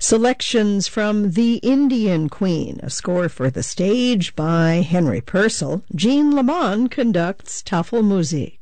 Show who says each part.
Speaker 1: Selections from The Indian Queen, a score for the stage by Henry Purcell. Jean Lamont conducts Tafelmusik.